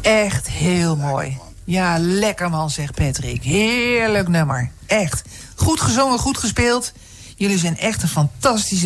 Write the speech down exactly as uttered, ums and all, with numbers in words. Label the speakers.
Speaker 1: Echt heel mooi. Ja, lekker man, zegt Patrick. Heerlijk nummer. Echt. Goed gezongen, goed gespeeld. Jullie zijn echt een fantastische